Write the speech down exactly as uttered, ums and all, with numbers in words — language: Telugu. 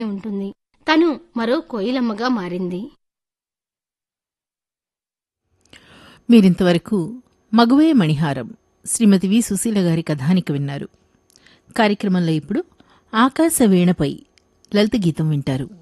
ఉంటుంది. తను మరో కోయిలమ్మగా మారింది. మీరింతవరకు మగువే మణిహారం శ్రీమతి వి సుశీల గారి కథానిక విన్నారు. కార్యక్రమంలో ఇప్పుడు ఆకాశ వీణపై లలిత గీతం వింటారు.